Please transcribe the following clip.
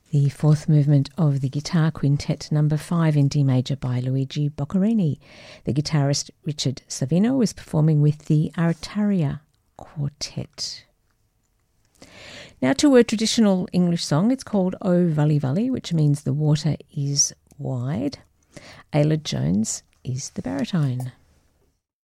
The fourth movement of the Guitar Quintet number 5 in D major by Luigi Boccherini. The guitarist Richard Savino is performing with the Artaria Quartet. Now to a traditional English song. It's called O Vully Vully, which means the water is wide. Ayla Jones is the baritone.